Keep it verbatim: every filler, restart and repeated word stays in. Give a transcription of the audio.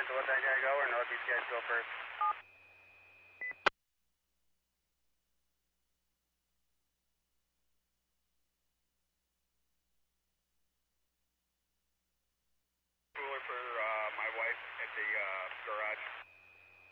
to let that guy go, or no, these guys go first? Cooler for uh, my wife at the uh, garage.